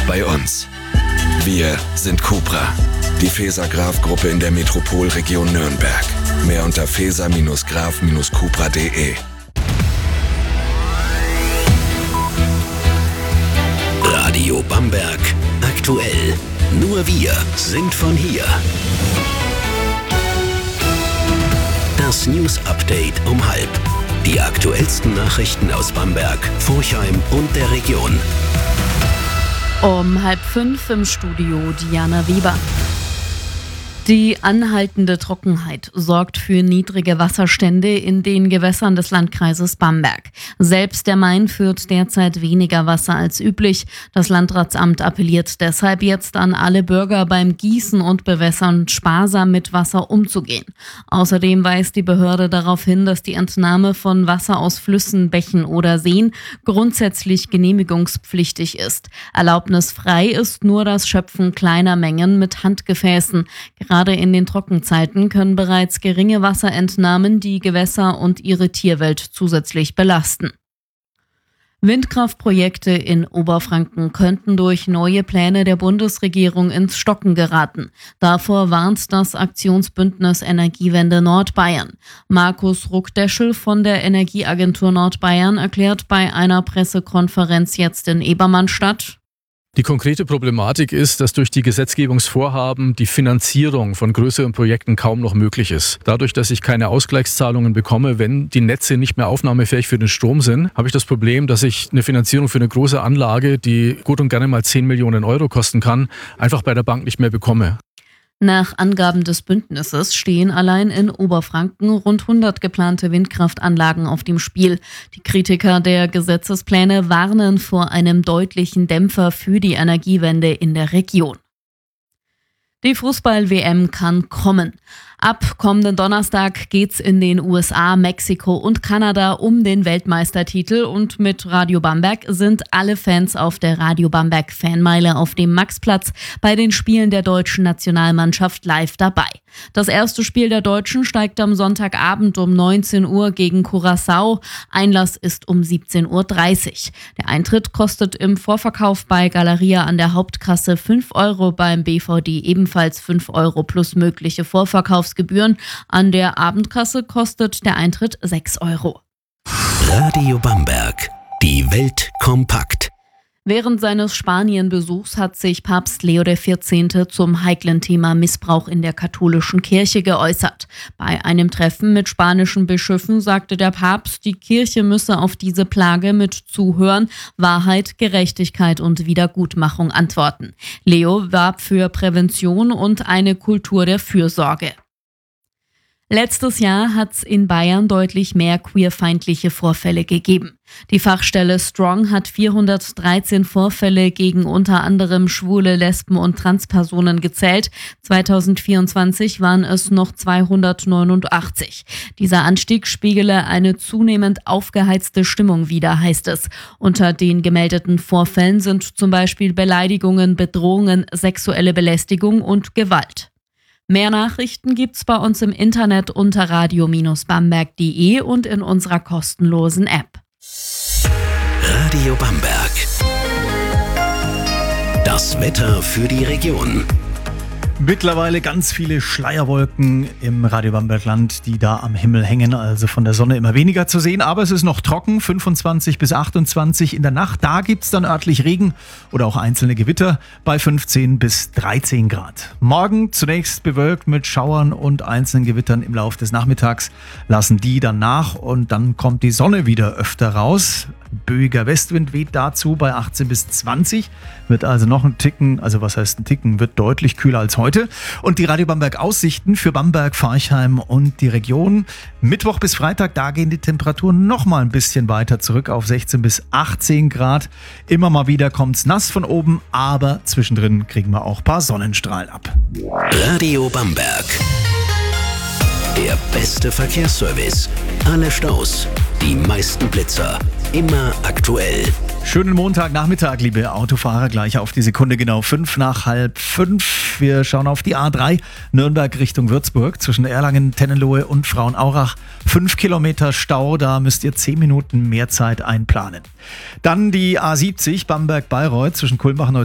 bei uns. Wir sind Cupra, die Feser-Graf-Gruppe in der Metropolregion Nürnberg. Mehr unter feser-graf-cupra.de. Radio Bamberg aktuell. Nur wir sind von hier. Das News Update um 12:30. Die aktuellsten Nachrichten aus Bamberg, Forchheim und der Region. Um 4:30 im Studio Diana Weber. Die anhaltende Trockenheit sorgt für niedrige Wasserstände in den Gewässern des Landkreises Bamberg. Selbst der Main führt derzeit weniger Wasser als üblich. Das Landratsamt appelliert deshalb jetzt an alle Bürger beim Gießen und Bewässern sparsam mit Wasser umzugehen. Außerdem weist die Behörde darauf hin, dass die Entnahme von Wasser aus Flüssen, Bächen oder Seen grundsätzlich genehmigungspflichtig ist. Erlaubnisfrei ist nur das Schöpfen kleiner Mengen mit Handgefäßen. Gerade in den Trockenzeiten können bereits geringe Wasserentnahmen die Gewässer und ihre Tierwelt zusätzlich belasten. Windkraftprojekte in Oberfranken könnten durch neue Pläne der Bundesregierung ins Stocken geraten. Davor warnt das Aktionsbündnis Energiewende Nordbayern. Markus Ruckdeschel von der Energieagentur Nordbayern erklärt bei einer Pressekonferenz jetzt in Ebermannstadt: Die konkrete Problematik ist, dass durch die Gesetzgebungsvorhaben die Finanzierung von größeren Projekten kaum noch möglich ist. Dadurch, dass ich keine Ausgleichszahlungen bekomme, wenn die Netze nicht mehr aufnahmefähig für den Strom sind, habe ich das Problem, dass ich eine Finanzierung für eine große Anlage, die gut und gerne mal 10 Millionen Euro kosten kann, einfach bei der Bank nicht mehr bekomme. Nach Angaben des Bündnisses stehen allein in Oberfranken rund 100 geplante Windkraftanlagen auf dem Spiel. Die Kritiker der Gesetzespläne warnen vor einem deutlichen Dämpfer für die Energiewende in der Region. Die Fußball-WM kann kommen. Ab kommenden Donnerstag geht's in den USA, Mexiko und Kanada um den Weltmeistertitel und mit Radio Bamberg sind alle Fans auf der Radio Bamberg Fanmeile auf dem Maxplatz bei den Spielen der deutschen Nationalmannschaft live dabei. Das erste Spiel der Deutschen steigt am Sonntagabend um 19 Uhr gegen Curaçao. Einlass ist um 17:30 Uhr. Der Eintritt kostet im Vorverkauf bei Galeria an der Hauptkasse 5 Euro, beim BVD ebenfalls 5 Euro plus mögliche Vorverkaufsgebühren. An der Abendkasse kostet der Eintritt 6 Euro. Radio Bamberg. Die Welt kompakt. Während seines Spanien-Besuchs hat sich Papst Leo XIV. Zum heiklen Thema Missbrauch in der katholischen Kirche geäußert. Bei einem Treffen mit spanischen Bischöfen sagte der Papst, die Kirche müsse auf diese Plage mit Zuhören, Wahrheit, Gerechtigkeit und Wiedergutmachung antworten. Leo warb für Prävention und eine Kultur der Fürsorge. Letztes Jahr hat es in Bayern deutlich mehr queerfeindliche Vorfälle gegeben. Die Fachstelle Strong hat 413 Vorfälle gegen unter anderem Schwule, Lesben und Transpersonen gezählt. 2024 waren es noch 289. Dieser Anstieg spiegele eine zunehmend aufgeheizte Stimmung wider, heißt es. Unter den gemeldeten Vorfällen sind zum Beispiel Beleidigungen, Bedrohungen, sexuelle Belästigung und Gewalt. Mehr Nachrichten gibt's bei uns im Internet unter radio-bamberg.de und in unserer kostenlosen App. Radio Bamberg. Das Wetter für die Region. Mittlerweile ganz viele Schleierwolken im Radio Bambergland, die da am Himmel hängen, also von der Sonne immer weniger zu sehen. Aber es ist noch trocken, 25 bis 28 in der Nacht. Da gibt's dann örtlich Regen oder auch einzelne Gewitter bei 15 bis 13 Grad. Morgen zunächst bewölkt mit Schauern und einzelnen Gewittern im Laufe des Nachmittags, lassen die dann nach und dann kommt die Sonne wieder öfter raus. Böiger Westwind weht dazu bei 18 bis 20, wird also noch ein Ticken, also was heißt ein Ticken, wird deutlich kühler als heute. Und die Radio Bamberg Aussichten für Bamberg, Forchheim und die Region. Mittwoch bis Freitag, da gehen die Temperaturen noch mal ein bisschen weiter zurück auf 16 bis 18 Grad. Immer mal wieder kommt's nass von oben, aber zwischendrin kriegen wir auch ein paar Sonnenstrahlen ab. Radio Bamberg. Der beste Verkehrsservice. Alle Staus, die meisten Blitzer. Immer aktuell. Schönen Montagnachmittag, liebe Autofahrer. Gleich auf die Sekunde genau 5:05. Wir schauen auf die A3 Nürnberg Richtung Würzburg zwischen Erlangen, Tennenlohe und Frauenaurach. 5 Kilometer Stau, da müsst ihr 10 Minuten mehr Zeit einplanen. Dann die A70 Bamberg-Bayreuth zwischen Kulmbach